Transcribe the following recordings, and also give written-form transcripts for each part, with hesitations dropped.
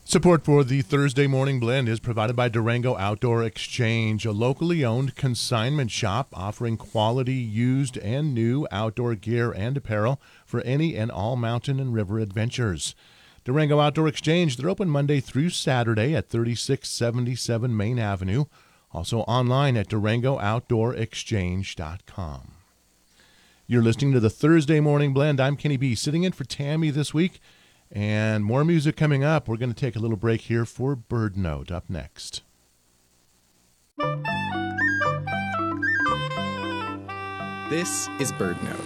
Support for the Thursday Morning Blend is provided by Durango Outdoor Exchange, a locally owned consignment shop offering quality used and new outdoor gear and apparel for any and all mountain and river adventures. Durango Outdoor Exchange, they're open Monday through Saturday at 3677 Main Avenue, also online at DurangoOutdoorExchange.com. You're listening to the Thursday Morning Blend. I'm Kenny B, sitting in for Tammy this week. And more music coming up. We're going to take a little break here for Bird Note up next. This is Bird Note.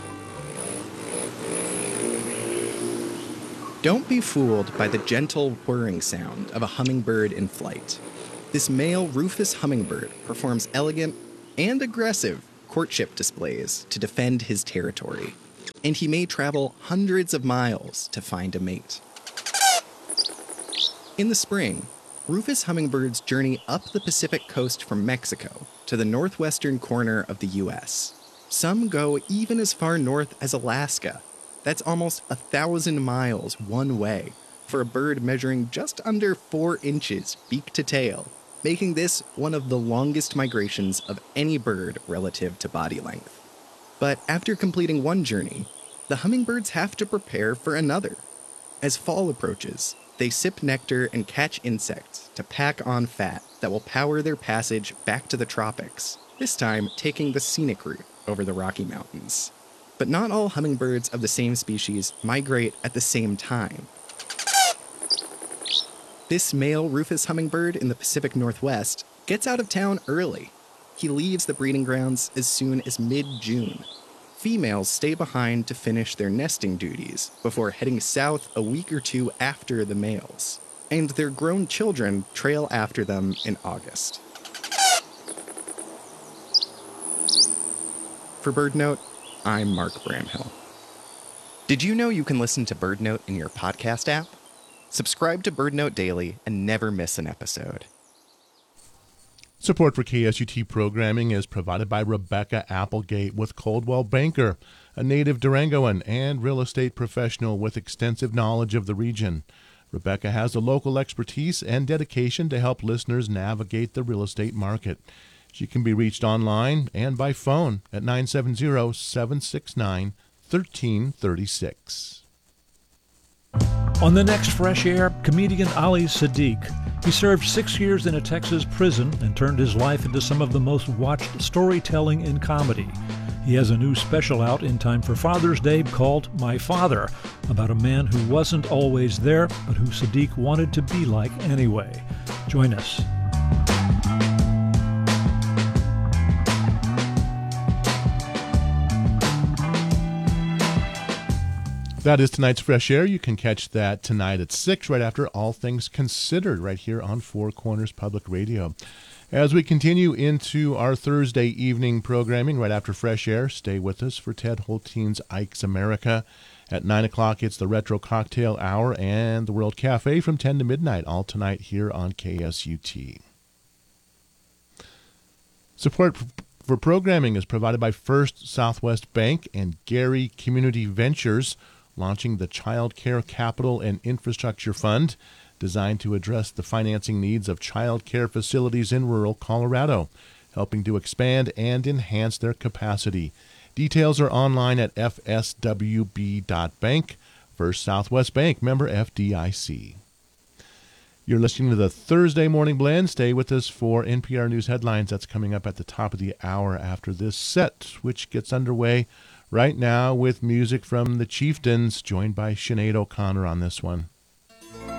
Don't be fooled by the gentle whirring sound of a hummingbird in flight. This male rufous hummingbird performs elegant and aggressive courtship displays to defend his territory. And he may travel hundreds of miles to find a mate. In the spring, rufous hummingbirds journey up the Pacific coast from Mexico to the northwestern corner of the U.S. Some go even as far north as Alaska. That's almost 1,000 miles one way for a bird measuring just under 4 inches beak to tail, making this one of the longest migrations of any bird relative to body length. But after completing one journey, the hummingbirds have to prepare for another. As fall approaches, they sip nectar and catch insects to pack on fat that will power their passage back to the tropics, this time taking the scenic route over the Rocky Mountains. But not all hummingbirds of the same species migrate at the same time. This male rufous hummingbird in the Pacific Northwest gets out of town early. He leaves the breeding grounds as soon as mid-June. Females stay behind to finish their nesting duties before heading south a week or two after the males, and their grown children trail after them in August. For Bird Note, I'm Mark Bramhill. Did you know you can listen to Bird Note in your podcast app? Subscribe to Bird Note Daily and never miss an episode. Support for KSUT programming is provided by Rebecca Applegate with Coldwell Banker, a native Durangoan and real estate professional with extensive knowledge of the region. Rebecca has the local expertise and dedication to help listeners navigate the real estate market. She can be reached online and by phone at 970-769-1336. On the next Fresh Air, comedian Ali Sadiq. He served 6 years in a Texas prison and turned his life into some of the most watched storytelling in comedy. He has a new special out in time for Father's Day called My Father, about a man who wasn't always there, but who Sadiq wanted to be like anyway. Join us. That is tonight's Fresh Air. You can catch that tonight at 6 right after All Things Considered right here on Four Corners Public Radio. As we continue into our Thursday evening programming right after Fresh Air, stay with us for Ted Holtein's Ike's America. At 9 o'clock, it's the Retro Cocktail Hour and the World Cafe from 10 to midnight, all tonight here on KSUT. Support for programming is provided by First Southwest Bank and Gary Community Ventures, launching the Child Care Capital and Infrastructure Fund, designed to address the financing needs of child care facilities in rural Colorado, helping to expand and enhance their capacity. Details are online at fswb.bank. First Southwest Bank, member FDIC. You're listening to the Thursday Morning Blend. Stay with us for NPR News Headlines. That's coming up at the top of the hour after this set, which gets underway right now with music from the Chieftains, joined by Sinead O'Connor on this one.